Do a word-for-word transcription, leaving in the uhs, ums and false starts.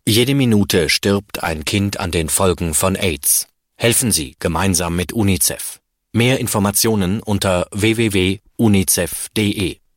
Jede Minute stirbt ein Kind an den Folgen von AIDS. Helfen Sie gemeinsam mit UNICEF. Mehr Informationen unter w w w punkt unicef punkt de.